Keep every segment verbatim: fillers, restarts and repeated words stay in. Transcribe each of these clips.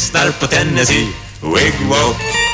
lyssnar på Tennessee Wigwam.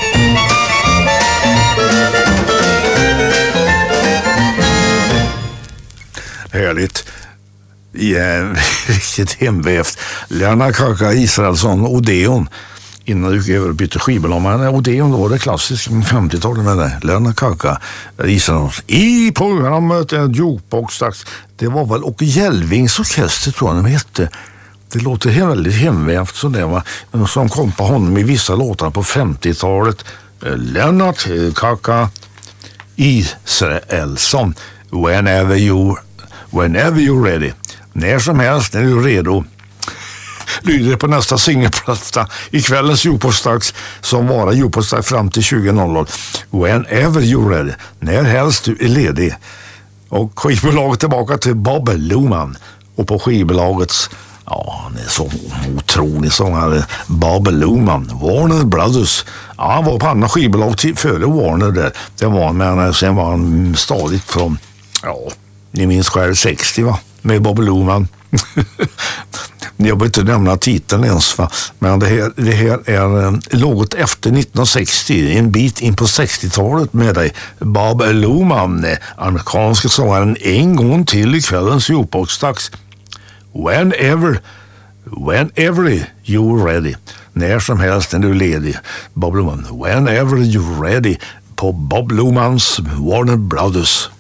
Härligt. Ja, riktigt hemvävt. Lärna Kaka Israelsson, Odeon. Innan du gick över och bytte skivbolag. Men Odeon då var det klassiskt femtiotalet med det. Lärna Kaka Israelsson. I programmet en jukebox. Det var väl Åke Hjälvings orkester tror jag de hette. Det låter väldigt hemvävt så det var. Som kom på honom i vissa låtar på femtiotalet. Lennart Kaka Israelsson. Whenever you Whenever you're ready. När som helst när du är redo. Lyder det på nästa singelplatta i kvällens Jukebox som varar Jukebox fram till tjugo noll noll. Whenever you're ready. När helst du är ledig. Och skivbolaget tillbaka till Bob Luman. Och på skivbolagets, ja han är så otrolig sångare, Bob Luman, Warner Brothers. Ja han var på andra skivbolag till, före Warner där. Det var men sen var han stadigt från, ja ni minns själv sextio va? Med Bob Luman. Jag vill inte nämna titeln ens va? Men det här, det här är eh, något efter nittonhundrasextio, en bit in på sextiotalet med dig. Bob Luman, amerikanska sångaren en gång till i kvällens Jukebox-dags. Whenever, whenever you're ready. När som helst när du är ledig. Bob Luman, whenever you're ready. På Bob Lumans Warner Brothers.